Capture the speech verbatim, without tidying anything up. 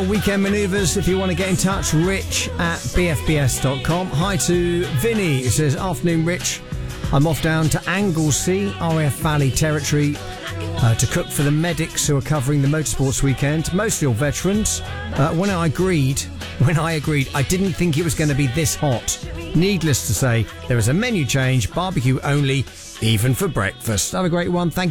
your weekend manoeuvres if you want to get in touch. Rich at b f b s dot com. Hi to Vinny, who says, afternoon, Rich. I'm off down to Anglesey, R A F Valley territory, uh, to cook for the medics who are covering the motorsports weekend, mostly all veterans. Uh, when I agreed, when I agreed, I didn't think it was going to be this hot. Needless to say, there is a menu change, barbecue only, even for breakfast. Have a great one. Thank you.